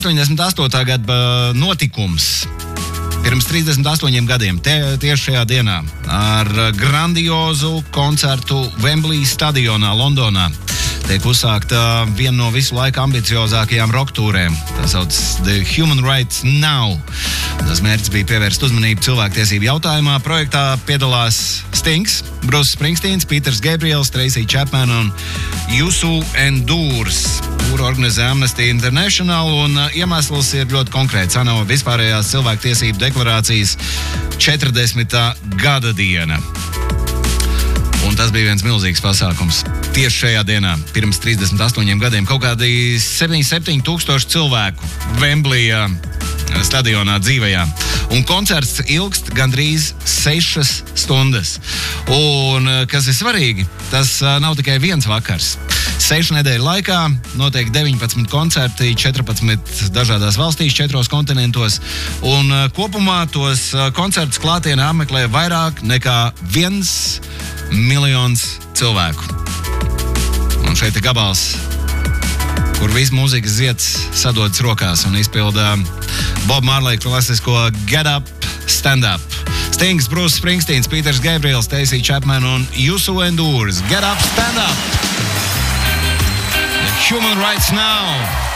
88. gada notikums. Pirms 38 gadiem, tieši šajā dienā, ar grandiozu koncertu Wembley stadionā Londonā, tiek uzsākta viena no visu laiku ambiciozākajām roktūrēm. Tā sauc The Human Rights Now. Tas mērķis bija pievērst uzmanību cilvēktiesību jautājumā. Projektā piedalās Stings, Bruce Springsteens, Peters Gabriels, Tracy Chapman un Youssou N'Dour, kuru organizē Amnesty International, un iemesls ir ļoti konkrēts. ANO vispārējās cilvēktiesību deklarācijas 40. gada diena. Un tas bija viens milzīgs pasākums. Tieši šajā dienā, pirms 38 gadiem, kaut kādi 77 tūkstoši cilvēku Wembleyā stadionā dzīvajā. Un koncerts ilgst gandrīz 6 stundas. Un, kas ir svarīgi, tas nav tikai viens vakars. 6 nedēļu laikā notiek 19 koncerti, 14 dažādās valstīs, 4 kontinentos. Un kopumā tos koncertus klātienē apmeklē vairāk nekā 1 miljons cilvēku. Un šeit ir gabals, kur visu mūzikas zieds sadodas rokās un izpilda Bob Marley klasisko Get Up, Stand Up. Stings, Bruce Springsteens, Peters Gabriels, Tracy Chapman un Youssou N'Dour. Get Up, Stand Up. The Human Rights Now.